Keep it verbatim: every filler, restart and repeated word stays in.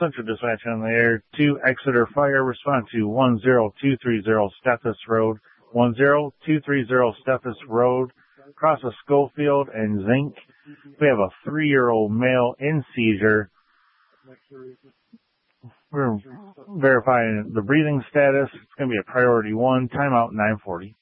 Central Dispatch on the air. Two Exeter Fire, respond to one zero two three zero Stethis Road. one zero two three zero Stethis Road, across of Schofield and Zinc. We have a three-year-old male in seizure. We're verifying the breathing status. It's going to be a priority one. Timeout nine forty.